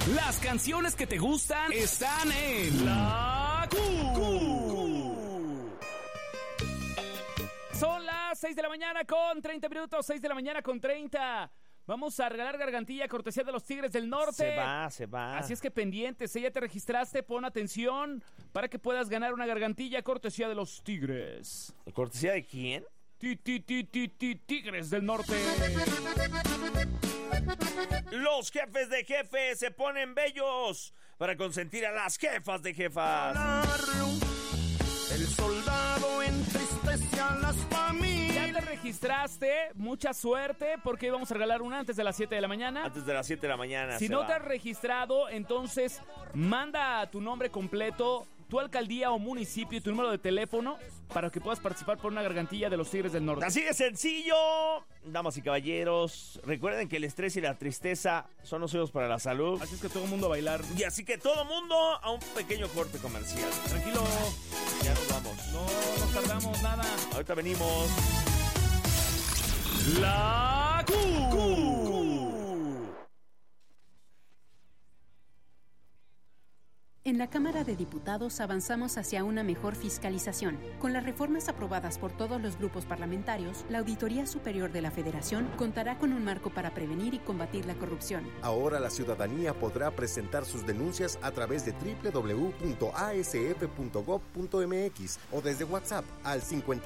Las canciones que te gustan están en La Q. Son las 6 de la mañana con 30 minutos, 6 de la mañana con 30. Vamos a regalar gargantilla cortesía de los Tigres del Norte. Se va. Así es que pendientes, si ya te registraste, pon atención para que puedas ganar una gargantilla cortesía de los Tigres. ¿Cortesía de quién? Tigres del Norte. Los jefes de jefes se ponen bellos para consentir a las jefas de jefas. El soldado entristece a las familias. ¿Ya te registraste? Mucha suerte porque hoy vamos a regalar una antes de las 7 de la mañana. Antes de las 7 de la mañana. Si no te has registrado, entonces manda tu nombre completo, tu alcaldía o municipio y tu número de teléfono para que puedas participar por una gargantilla de los Tigres del Norte. Así de sencillo, damas y caballeros. Recuerden que el estrés y la tristeza son nocivos para la salud. Así es que todo el mundo a bailar. Y así que todo mundo a un pequeño corte comercial. Tranquilo. Ya nos vamos. No tardamos nada. Ahorita venimos. La Q. En la Cámara de Diputados avanzamos hacia una mejor fiscalización. Con las reformas aprobadas por todos los grupos parlamentarios, la Auditoría Superior de la Federación contará con un marco para prevenir y combatir la corrupción. Ahora la ciudadanía podrá presentar sus denuncias a través de www.asf.gov.mx o desde WhatsApp al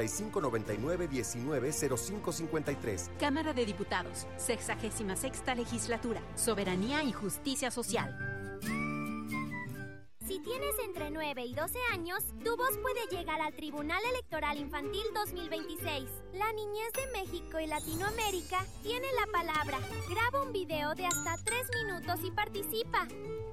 5599-190553. Cámara de Diputados, 66ª Legislatura, Soberanía y Justicia Social. Si tienes entre 9 y 12 años, tu voz puede llegar al Tribunal Electoral Infantil 2026. La niñez de México y Latinoamérica tiene la palabra. Graba un video de hasta 3 minutos y participa.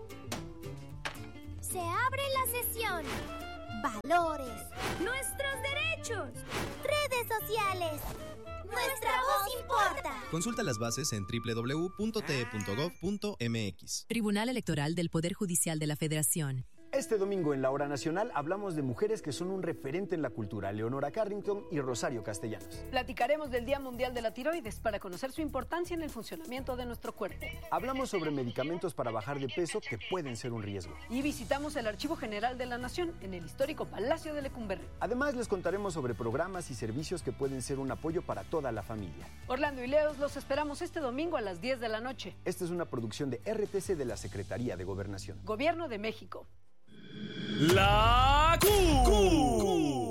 Se abre la sesión. Valores. Nuestros derechos. Redes sociales. Nuestra voz importa. Consulta las bases en www.te.gov.mx. Tribunal Electoral del Poder Judicial de la Federación. Este domingo en La Hora Nacional hablamos de mujeres que son un referente en la cultura, Leonora Carrington y Rosario Castellanos. Platicaremos del Día Mundial de la Tiroides para conocer su importancia en el funcionamiento de nuestro cuerpo. Hablamos sobre medicamentos para bajar de peso que pueden ser un riesgo. Y visitamos el Archivo General de la Nación en el histórico Palacio de Lecumberri. Además, les contaremos sobre programas y servicios que pueden ser un apoyo para toda la familia. Orlando y Leos los esperamos este domingo a las 10 de la noche. Esta es una producción de RTC de la Secretaría de Gobernación. Gobierno de México. La Q.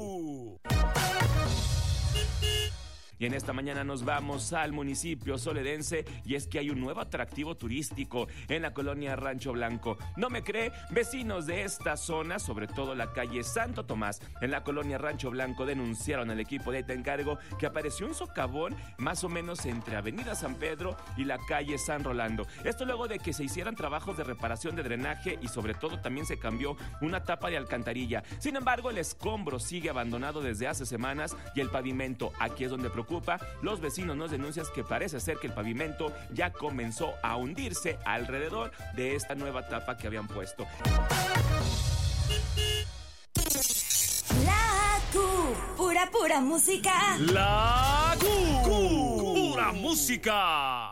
Y en esta mañana nos vamos al municipio soledense y es que hay un nuevo atractivo turístico en la colonia Rancho Blanco. ¿No me cree? Vecinos de esta zona, sobre todo la calle Santo Tomás, en la colonia Rancho Blanco, denunciaron al equipo de Encargo que apareció un socavón más o menos entre Avenida San Pedro y la calle San Rolando. Esto luego de que se hicieran trabajos de reparación de drenaje y sobre todo también se cambió una tapa de alcantarilla. Sin embargo, el escombro sigue abandonado desde hace semanas y el pavimento, aquí es donde preocupa. Los vecinos nos denuncian que parece ser que el pavimento ya comenzó a hundirse alrededor de esta nueva tapa que habían puesto. La Q, pura música. La Q, pura música.